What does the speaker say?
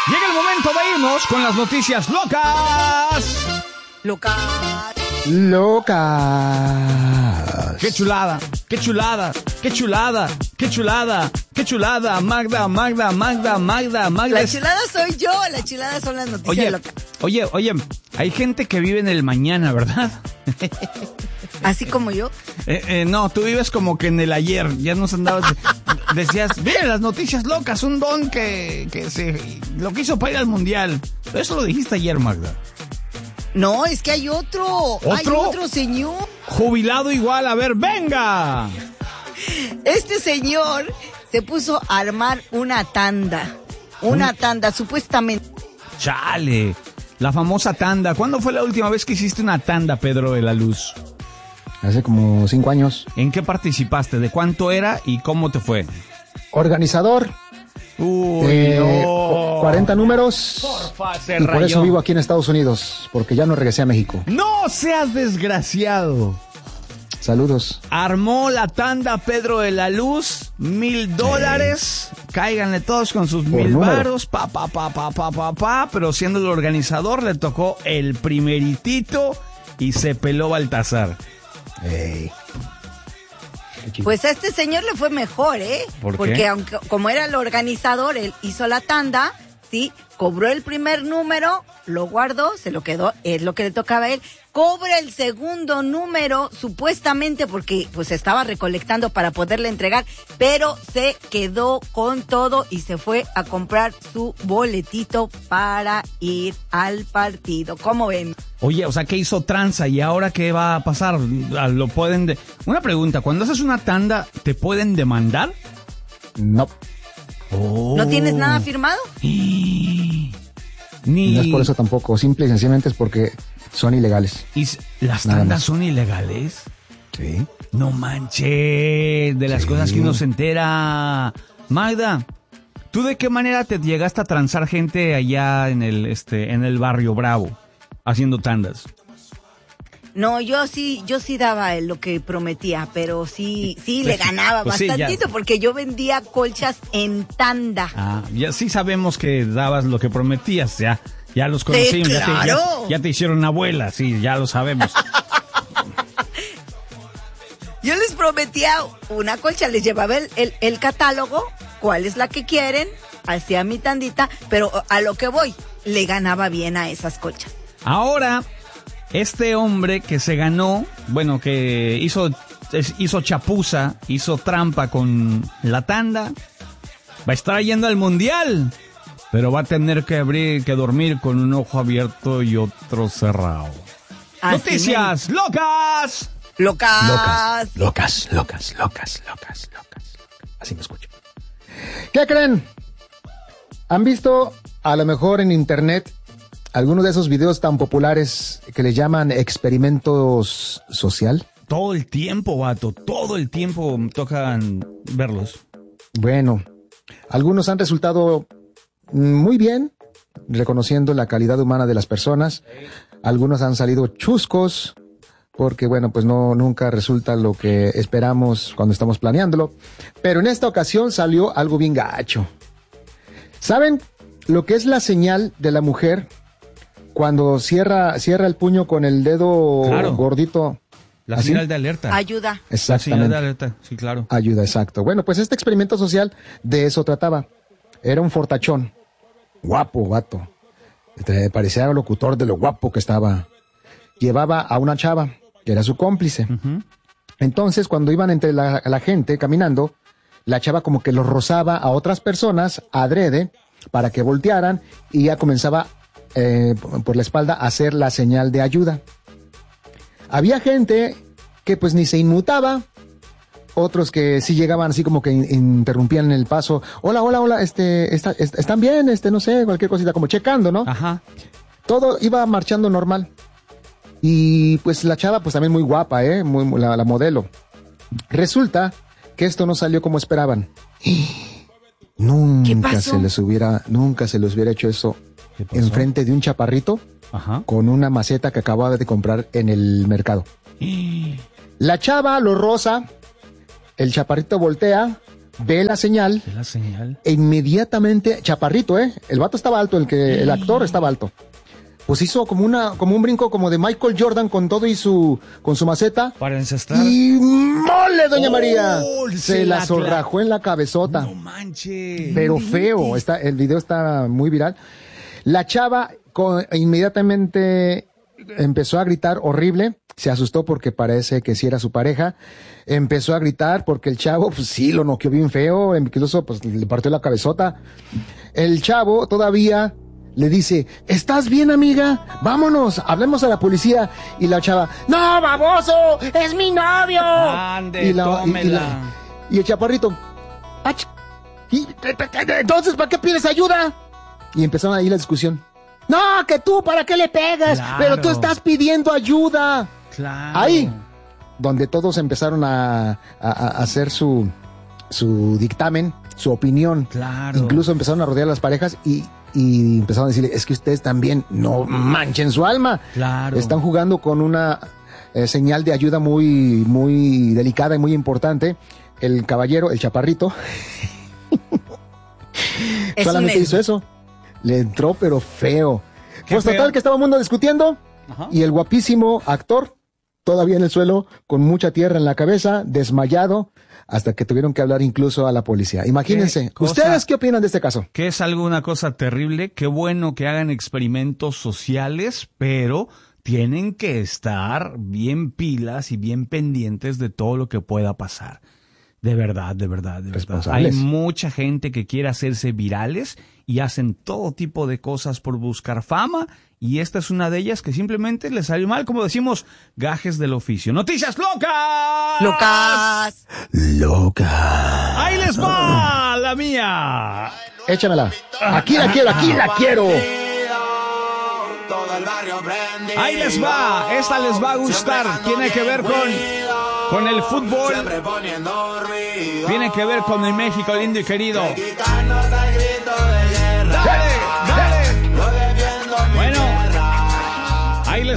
Llega el momento de irnos con las noticias locas. Loca. Locas. ¡Qué chulada! ¡Qué chulada! ¡Qué chulada! ¡Qué chulada! ¡Qué chulada! Magda. La chulada soy yo, la chulada son las noticias locas. Oye, hay gente que vive en el mañana, ¿verdad? ¿Así como yo? No, tú vives como que en el ayer. Ya nos andabas... Decías, miren las noticias locas, un don que lo que hizo para ir al mundial. Eso lo dijiste ayer, Magda. No, es que hay otro. Hay otro señor. Jubilado igual, a ver, venga. Este señor se puso a armar una tanda. Una tanda, supuestamente. Chale, la famosa tanda. ¿Cuándo fue la última vez que hiciste una tanda, Pedro de la Luz? Hace como 5 años. ¿En qué participaste? ¿De cuánto era y cómo te fue? Organizador. Uy, no. 40 números. Porfa, se y por rayó. eso vivo aquí en Estados Unidos, porque ya no regresé a México. ¡No seas desgraciado! Saludos. Armó la tanda Pedro de la Luz, $1,000. Cáiganle todos con sus Por 1,000 número. varos, pero siendo el organizador le tocó el primeritito y se peló Baltasar. Ey. Pues a este señor le fue mejor, ¿eh? ¿Por qué? Porque aunque como era el organizador, él hizo la tanda, sí, cobró el primer número, lo guardó, se lo quedó, es lo que le tocaba a él. Cobra el segundo número, supuestamente porque pues estaba recolectando para poderle entregar, pero se quedó con todo y se fue a comprar su boletito para ir al partido. ¿Cómo ven? Oye, o sea, ¿qué hizo tranza? ¿Y ahora qué va a pasar? ¿Lo pueden Una pregunta, cuando haces una tanda, ¿te pueden demandar? No. Oh. ¿No tienes nada firmado? Ni... No es por eso tampoco. Simple y sencillamente es porque son ilegales. ¿Y las Nada tandas más. son ilegales? Sí. No manches, de las Sí. cosas que uno se entera. Magda, ¿tú de qué manera te llegaste a transar gente allá en el barrio Bravo, haciendo tandas? No, yo sí daba lo que prometía, pero sí Pues le ganaba pues sí, ya. bastantito porque yo vendía colchas en tanda. Ah, ya sí sabemos que dabas lo que prometías, ya los conocimos, Sí, claro. ya te hicieron abuela, sí, ya lo sabemos. Yo les prometía una colcha, les llevaba el catálogo, cuál es la que quieren, hacía mi tandita, pero a lo que voy, le ganaba bien a esas colchas. Ahora, este hombre que se ganó, bueno, que hizo chapuza, hizo trampa con la tanda, va a estar yendo al mundial, pero va a tener que dormir con un ojo abierto y otro cerrado. Así ¡Noticias locas! Locas. Locas. Así me escucho. ¿Qué creen? ¿Han visto a lo mejor en internet algunos de esos videos tan populares que le llaman experimentos social? Todo el tiempo, vato, todo el tiempo tocan verlos. Bueno, algunos han resultado muy bien, reconociendo la calidad humana de las personas. Algunos han salido chuscos, porque bueno, pues nunca resulta lo que esperamos cuando estamos planeándolo. Pero en esta ocasión salió algo bien gacho. ¿Saben lo que es la señal de la mujer cuando cierra el puño con el dedo Claro. gordito? La ¿Así? señal de alerta. Ayuda. La señal de Exactamente. alerta, sí, claro. Ayuda, exacto. Bueno, pues este experimento social de eso trataba. Era un fortachón. Guapo, vato. Parecía locutor de lo guapo que estaba. Llevaba a una chava, que era su cómplice. Ujú. Entonces, cuando iban entre la gente caminando, la chava como que los rozaba a otras personas adrede para que voltearan y ya comenzaba por la espalda a hacer la señal de ayuda. Había gente que pues ni se inmutaba, otros que sí llegaban así como que interrumpían el paso. Hola, están bien, no sé, cualquier cosita, como checando, ¿no? Ajá. Todo iba marchando normal. Y pues la chava pues también muy guapa, la modelo. Resulta que esto no salió como esperaban. ¿Qué Nunca pasó? se les hubiera hecho eso ¿Qué pasó? enfrente de un chaparrito Ajá. con una maceta que acababa de comprar en el mercado. La chava lo roza, el chaparrito voltea, ve la señal. ¿Ve la señal? E inmediatamente, chaparrito, el vato estaba alto, el actor estaba alto. Pues hizo como un brinco como de Michael Jordan con todo y con su maceta. Para encestar. Y ¡mole, doña María! Se la la zorrajó en la cabezota. No manches. Pero feo, el video está muy viral. La chava inmediatamente empezó a gritar horrible, se asustó porque parece que sí era su pareja, empezó a gritar porque el chavo, pues sí, lo noqueó bien feo, incluso pues le partió la cabezota. El chavo todavía le dice, ¿estás bien, amiga? Vámonos, hablemos a la policía. Y la chava, ¡no, baboso! ¡Es mi novio! Ande, tómela. Y el chaparrito, entonces, ¿para qué pides ayuda? Y empezaron ahí la discusión. No, que tú, ¿para qué le pegas? Claro. Pero tú estás pidiendo ayuda. Claro. Ahí, donde todos empezaron a hacer su dictamen, su opinión. Claro. Incluso empezaron a rodear a las parejas y empezaron a decirle, es que ustedes también no manchen su alma. Claro. Están jugando con una señal de ayuda muy, muy delicada y muy importante. El caballero, el chaparrito, solamente hizo eso. Le entró pero feo. Pues feo. total que estaba el mundo discutiendo. Ajá. Y el guapísimo actor todavía en el suelo con mucha tierra en la cabeza, desmayado, hasta que tuvieron que hablar incluso a la policía. Imagínense. ¿Ustedes qué opinan de este caso? Que es alguna cosa terrible. Qué bueno que hagan experimentos sociales, pero tienen que estar bien pilas y bien pendientes de todo lo que pueda pasar. De verdad, de verdad, de verdad. Responsables. Hay mucha gente que quiere hacerse virales y hacen todo tipo de cosas por buscar fama, y esta es una de ellas que simplemente les salió mal, como decimos, gajes del oficio. ¡Noticias locas! ¡Locas! Loca. ¡Ahí les va la mía! Échamela. Aquí la quiero, aquí la quiero. Ahí les va, esta les va a gustar. Tiene que ver con el fútbol. Tiene que ver con el México lindo y querido.